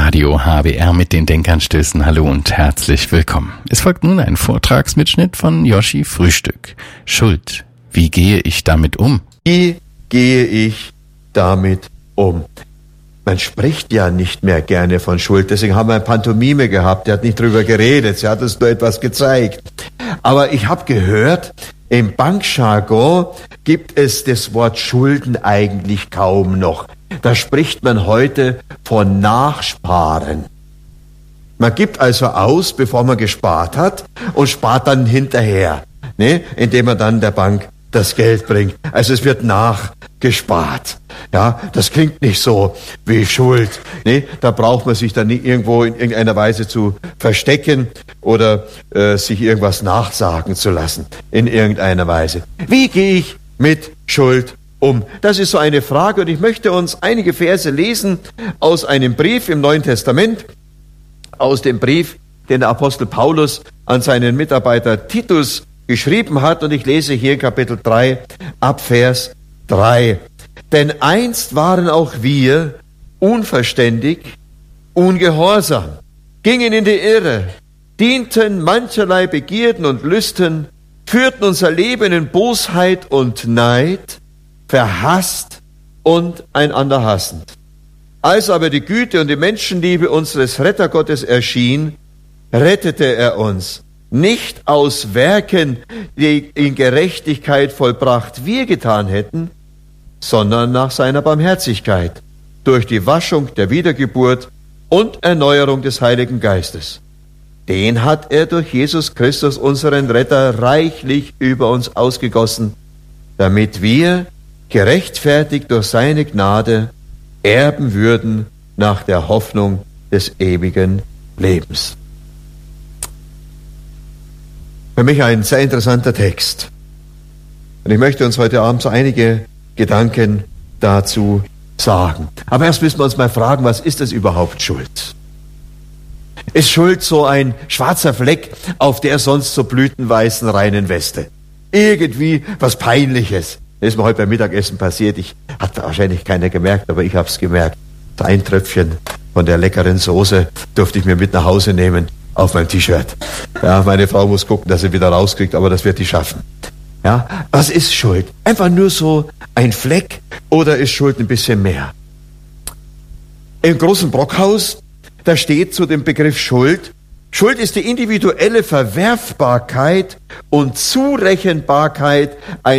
Radio HWR mit den Denkanstößen. Hallo und herzlich willkommen. Es folgt nun ein Vortragsmitschnitt von Joschi Frühstück. Schuld. Wie gehe ich damit um? Wie gehe ich damit um? Man spricht ja nicht mehr gerne von Schuld, deswegen haben wir eine Pantomime gehabt, der hat nicht drüber geredet, sie hat uns nur etwas gezeigt. Aber ich habe gehört, im Bankjargon gibt es das Wort Schulden eigentlich kaum noch. Da spricht man heute von Nachsparen. Man gibt also aus, bevor man gespart hat, und spart dann hinterher, ne? Indem man dann der Bank das Geld bringt. Also es wird nachgespart. Ja, das klingt nicht so wie Schuld. Ne? Da braucht man sich dann nicht irgendwo in irgendeiner Weise zu verstecken oder sich irgendwas nachsagen zu lassen in irgendeiner Weise. Wie gehe ich mit Schuld um? Das ist so eine Frage, und ich möchte uns einige Verse lesen aus einem Brief im Neuen Testament, aus dem Brief, den der Apostel Paulus an seinen Mitarbeiter Titus geschrieben hat, und ich lese hier Kapitel 3 ab Vers 3. Denn einst waren auch wir unverständig, ungehorsam, gingen in die Irre, dienten mancherlei Begierden und Lüsten, führten unser Leben in Bosheit und Neid, verhasst und einander hassend. Als aber die Güte und die Menschenliebe unseres Rettergottes erschien, rettete er uns, nicht aus Werken, die in Gerechtigkeit vollbracht wir getan hätten, sondern nach seiner Barmherzigkeit, durch die Waschung der Wiedergeburt und Erneuerung des Heiligen Geistes. Den hat er durch Jesus Christus, unseren Retter, reichlich über uns ausgegossen, damit wir, gerechtfertigt durch seine Gnade, erben würden nach der Hoffnung des ewigen Lebens. Für mich ein sehr interessanter Text. Und ich möchte uns heute Abend so einige Gedanken dazu sagen. Aber erst müssen wir uns mal fragen, was ist das überhaupt Schuld? Ist Schuld so ein schwarzer Fleck auf der sonst so blütenweißen reinen Weste? Irgendwie was Peinliches. Das ist mir heute beim Mittagessen passiert. Hat wahrscheinlich keiner gemerkt, aber ich habe es gemerkt. Ein Tröpfchen von der leckeren Soße durfte ich mir mit nach Hause nehmen auf meinem T-Shirt. Ja, meine Frau muss gucken, dass sie wieder rauskriegt, aber das wird die schaffen. Ja, was ist Schuld? Einfach nur so ein Fleck, oder ist Schuld ein bisschen mehr? Im großen Brockhaus, da steht zu dem Begriff Schuld: Schuld ist die individuelle Verwerfbarkeit und Zurechenbarkeit